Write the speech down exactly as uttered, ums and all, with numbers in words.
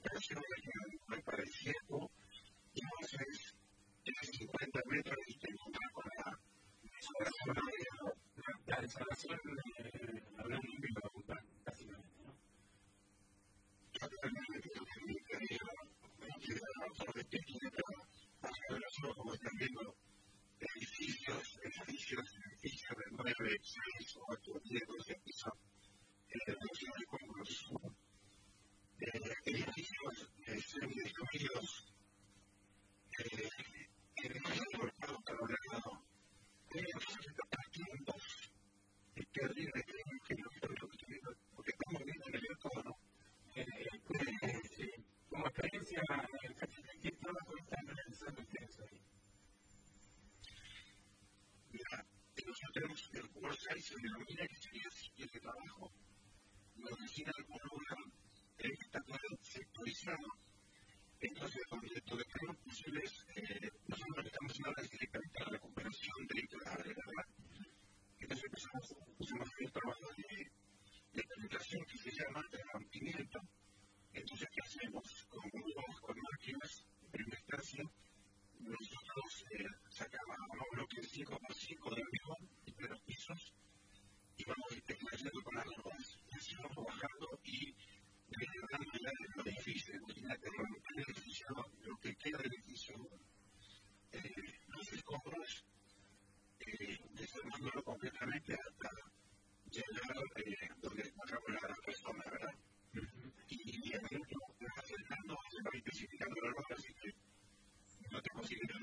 operación me parecía y entonces tienes cincuenta metros y te encuentras con la desolación de la desolación de hablando de la facultad, básicamente, ¿no? Yo realmente creo que mi carrera no quiero hablar de técnica, hacia los ojos están viendo edificios, edificios, edificios de nueve, seis, ocho, diez, doce pisos, en el concurso. Edificios semidestruidos, que no se han cortado para un lado, edificios atractivos, es terrible que no están construyendo, porque estamos viendo en el entorno. Como experiencia, ¿qué trabajo están realizando ustedes ahí? Mira, nosotros el Cursai se denomina que sería sitio de trabajo. Nos decían algún lugar está todo sectorizado. Entonces, donde detectamos posibles